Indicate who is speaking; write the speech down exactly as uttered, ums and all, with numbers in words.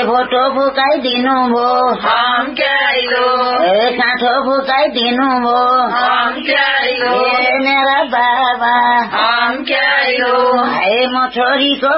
Speaker 1: photo फुकाइदिनु भो
Speaker 2: हम क्याइलो
Speaker 1: ए काठो फुकाइदिनु भो
Speaker 2: हम क्याइलो
Speaker 1: ए मेरा बाबा
Speaker 2: हम क्याइलो
Speaker 1: ए म छोरीको